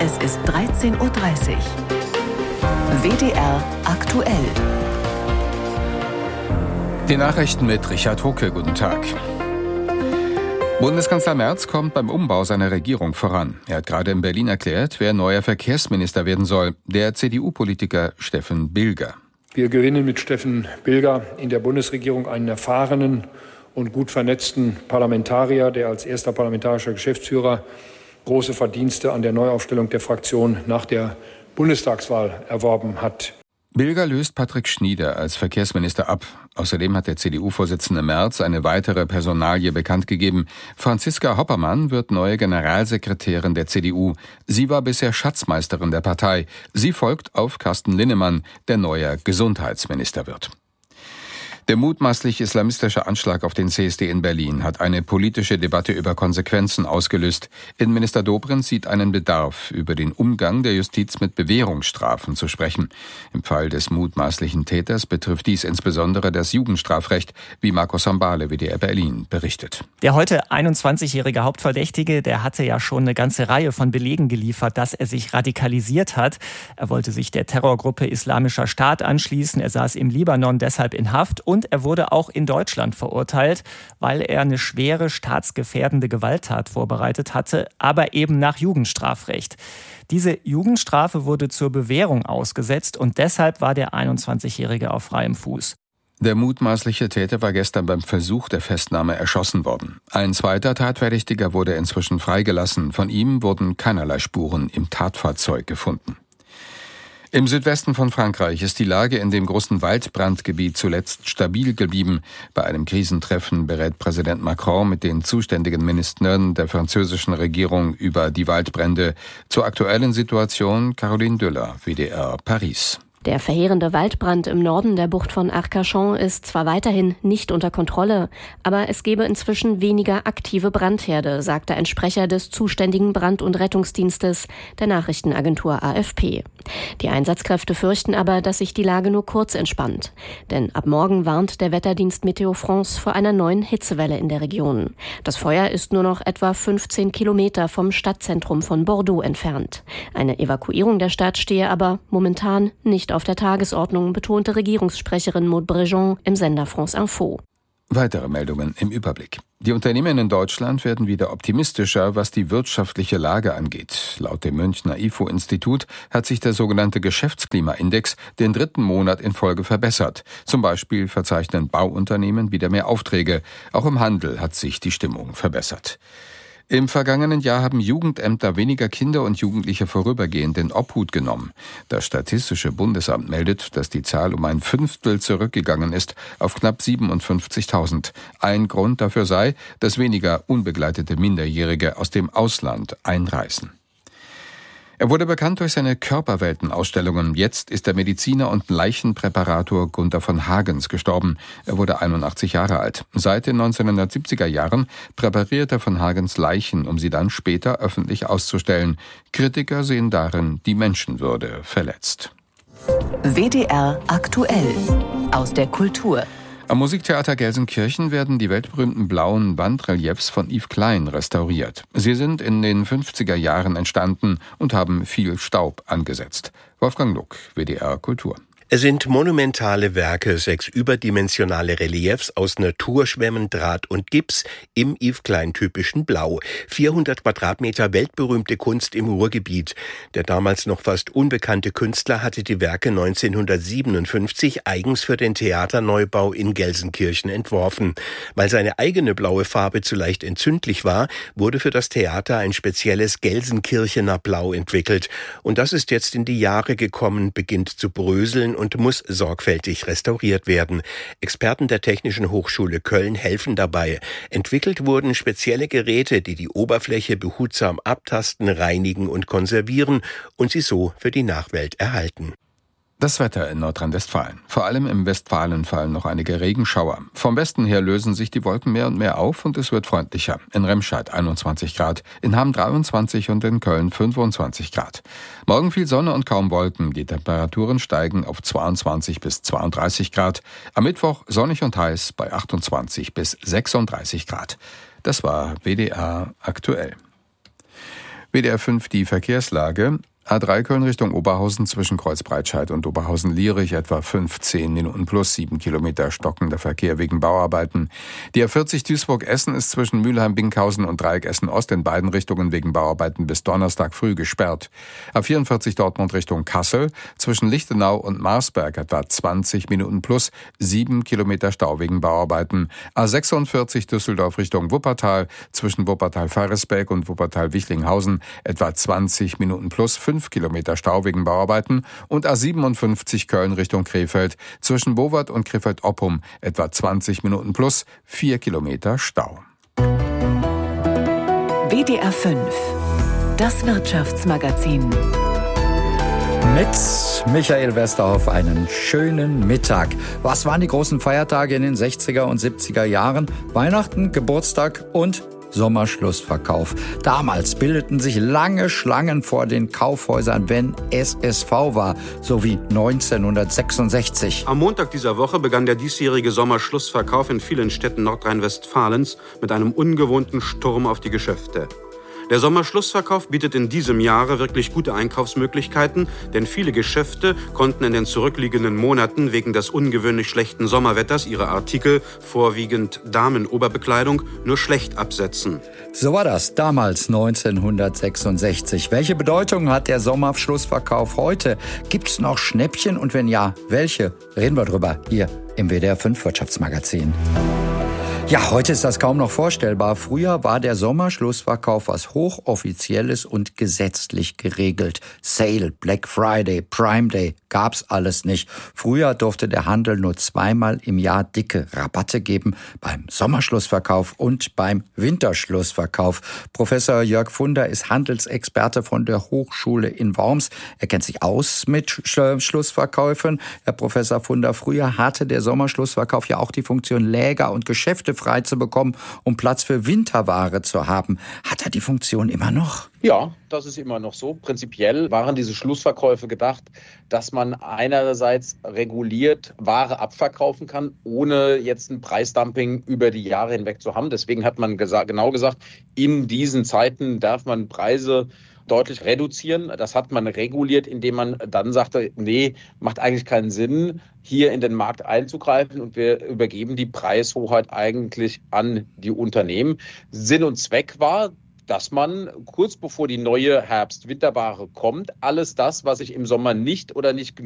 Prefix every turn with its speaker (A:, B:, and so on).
A: Es ist 13:30 Uhr. WDR aktuell.
B: Die Nachrichten mit Richard Hucke. Guten Tag. Bundeskanzler Merz kommt beim Umbau seiner Regierung voran. Er hat gerade in Berlin erklärt, wer neuer Verkehrsminister werden soll. Der CDU-Politiker Steffen Bilger.
C: Wir gewinnen mit Steffen Bilger in der Bundesregierung einen erfahrenen und gut vernetzten Parlamentarier, der als erster parlamentarischer Geschäftsführer große Verdienste an der Neuaufstellung der Fraktion nach der Bundestagswahl erworben hat.
B: Bilger löst Patrick Schnieder als Verkehrsminister ab. Außerdem hat der CDU-Vorsitzende Merz eine weitere Personalie bekannt gegeben. Franziska Hoppermann wird neue Generalsekretärin der CDU. Sie war bisher Schatzmeisterin der Partei. Sie folgt auf Carsten Linnemann, der neuer Gesundheitsminister wird. Der mutmaßlich islamistische Anschlag auf den CSD in Berlin hat eine politische Debatte über Konsequenzen ausgelöst. Innenminister Dobrindt sieht einen Bedarf, über den Umgang der Justiz mit Bewährungsstrafen zu sprechen. Im Fall des mutmaßlichen Täters betrifft dies insbesondere das Jugendstrafrecht, wie Marco Sambale, WDR Berlin, berichtet.
D: Der heute 21-jährige Hauptverdächtige, der hatte ja schon eine ganze Reihe von Belegen geliefert, dass er sich radikalisiert hat. Er wollte sich der Terrorgruppe Islamischer Staat anschließen. Er saß im Libanon deshalb in Haft. Und er wurde auch in Deutschland verurteilt, weil er eine schwere staatsgefährdende Gewalttat vorbereitet hatte, aber eben nach Jugendstrafrecht. Diese Jugendstrafe wurde zur Bewährung ausgesetzt und deshalb war der 21-Jährige auf freiem Fuß.
B: Der mutmaßliche Täter war gestern beim Versuch der Festnahme erschossen worden. Ein zweiter Tatverdächtiger wurde inzwischen freigelassen. Von ihm wurden keinerlei Spuren im Tatfahrzeug gefunden. Im Südwesten von Frankreich ist die Lage in dem großen Waldbrandgebiet zuletzt stabil geblieben. Bei einem Krisentreffen berät Präsident Macron mit den zuständigen Ministern der französischen Regierung über die Waldbrände. Zur aktuellen Situation Caroline Düller, WDR Paris.
E: Der verheerende Waldbrand im Norden der Bucht von Arcachon ist zwar weiterhin nicht unter Kontrolle, aber es gebe inzwischen weniger aktive Brandherde, sagte ein Sprecher des zuständigen Brand- und Rettungsdienstes der Nachrichtenagentur AFP. Die Einsatzkräfte fürchten aber, dass sich die Lage nur kurz entspannt. Denn ab morgen warnt der Wetterdienst Météo France vor einer neuen Hitzewelle in der Region. Das Feuer ist nur noch etwa 15 Kilometer vom Stadtzentrum von Bordeaux entfernt. Eine Evakuierung der Stadt stehe aber momentan nicht auf der Tagesordnung, betonte Regierungssprecherin Maud Brejon im Sender France Info.
B: Weitere Meldungen im Überblick. Die Unternehmen in Deutschland werden wieder optimistischer, was die wirtschaftliche Lage angeht. Laut dem Münchner IFO-Institut hat sich der sogenannte Geschäftsklimaindex den 3. Monat in Folge verbessert. Zum Beispiel verzeichnen Bauunternehmen wieder mehr Aufträge. Auch im Handel hat sich die Stimmung verbessert. Im vergangenen Jahr haben Jugendämter weniger Kinder und Jugendliche vorübergehend in Obhut genommen. Das Statistische Bundesamt meldet, dass die Zahl um ein Fünftel zurückgegangen ist auf knapp 57.000. Ein Grund dafür sei, dass weniger unbegleitete Minderjährige aus dem Ausland einreisen. Er wurde bekannt durch seine Körperweltenausstellungen. Jetzt ist der Mediziner und Leichenpräparator Gunther von Hagens gestorben. Er wurde 81 Jahre alt. Seit den 1970er Jahren präparierte von Hagens Leichen, um sie dann später öffentlich auszustellen. Kritiker sehen darin die Menschenwürde verletzt.
A: WDR aktuell. Aus der Kultur.
B: Am Musiktheater Gelsenkirchen werden die weltberühmten blauen Wandreliefs von Yves Klein restauriert. Sie sind in den 50er Jahren entstanden und haben viel Staub angesetzt. Wolfgang Luck, WDR Kultur.
F: Es sind monumentale Werke, 6 überdimensionale Reliefs aus Naturschwämmen, Draht und Gips im Yves Klein-typischen Blau. 400 Quadratmeter weltberühmte Kunst im Ruhrgebiet. Der damals noch fast unbekannte Künstler hatte die Werke 1957 eigens für den Theaterneubau in Gelsenkirchen entworfen. Weil seine eigene blaue Farbe zu leicht entzündlich war, wurde für das Theater ein spezielles Gelsenkirchener Blau entwickelt. Und das ist jetzt in die Jahre gekommen, beginnt zu bröseln und muss sorgfältig restauriert werden. Experten der Technischen Hochschule Köln helfen dabei. Entwickelt wurden spezielle Geräte, die die Oberfläche behutsam abtasten, reinigen und konservieren und sie so für die Nachwelt erhalten.
B: Das Wetter in Nordrhein-Westfalen. Vor allem im Westfalen fallen noch einige Regenschauer. Vom Westen her lösen sich die Wolken mehr und mehr auf und es wird freundlicher. In Remscheid 21 Grad, in Hamm 23 und in Köln 25 Grad. Morgen viel Sonne und kaum Wolken. Die Temperaturen steigen auf 22 bis 32 Grad. Am Mittwoch sonnig und heiß bei 28 bis 36 Grad. Das war WDR aktuell. WDR 5 die Verkehrslage. A3 Köln Richtung Oberhausen zwischen Kreuzbreitscheid und Oberhausen-Lierich etwa 15 Minuten plus 7 Kilometer stockender Verkehr wegen Bauarbeiten. Die A40 Duisburg-Essen ist zwischen Mülheim-Binkhausen und Dreieck Essen-Ost in beiden Richtungen wegen Bauarbeiten bis Donnerstag früh gesperrt. A44 Dortmund Richtung Kassel zwischen Lichtenau und Marsberg etwa 20 Minuten plus 7 Kilometer Stau wegen Bauarbeiten. A46 Düsseldorf Richtung Wuppertal zwischen Wuppertal-Varesberg und Wuppertal-Wichlinghausen etwa 20 Minuten plus 5 Kilometer Stau wegen Bauarbeiten und A57 Köln Richtung Krefeld zwischen Bowart und Krefeld-Oppum etwa 20 Minuten plus 4 Kilometer Stau.
A: WDR 5, das Wirtschaftsmagazin.
G: Mit Michael Westerhoff einen schönen Mittag. Was waren die großen Feiertage in den 60er und 70er Jahren? Weihnachten, Geburtstag und Sommerschlussverkauf. Damals bildeten sich lange Schlangen vor den Kaufhäusern, wenn SSV war, so wie 1966.
H: Am Montag dieser Woche begann der diesjährige Sommerschlussverkauf in vielen Städten Nordrhein-Westfalens mit einem ungewohnten Sturm auf die Geschäfte. Der Sommerschlussverkauf bietet in diesem Jahre wirklich gute Einkaufsmöglichkeiten, denn viele Geschäfte konnten in den zurückliegenden Monaten wegen des ungewöhnlich schlechten Sommerwetters ihre Artikel, vorwiegend Damenoberbekleidung, nur schlecht absetzen.
G: So war das damals 1966. Welche Bedeutung hat der Sommerschlussverkauf heute? Gibt's noch Schnäppchen und wenn ja, welche? Reden wir drüber hier im WDR 5 Wirtschaftsmagazin. Ja, heute ist das kaum noch vorstellbar. Früher war der Sommerschlussverkauf was Hochoffizielles und gesetzlich geregelt. Sale, Black Friday, Prime Day, gab's alles nicht. Früher durfte der Handel nur zweimal im Jahr dicke Rabatte geben, beim Sommerschlussverkauf und beim Winterschlussverkauf. Professor Jörg Funder ist Handelsexperte von der Hochschule in Worms. Er kennt sich aus mit Schlussverkäufen. Herr Professor Funder, früher hatte der Sommerschlussverkauf ja auch die Funktion, Läger und Geschäfte frei zu bekommen, um Platz für Winterware zu haben. Hat er die Funktion immer noch?
I: Ja, das ist immer noch so. Prinzipiell waren diese Schlussverkäufe gedacht, dass man einerseits reguliert Ware abverkaufen kann, ohne jetzt ein Preisdumping über die Jahre hinweg zu haben. Deswegen hat man genau gesagt, in diesen Zeiten darf man Preise deutlich reduzieren. Das hat man reguliert, indem man dann sagte, nee, macht eigentlich keinen Sinn, hier in den Markt einzugreifen und wir übergeben die Preishoheit eigentlich an die Unternehmen. Sinn und Zweck war, dass man kurz bevor die neue Herbst-Winterware kommt, alles das, was ich im Sommer nicht oder nicht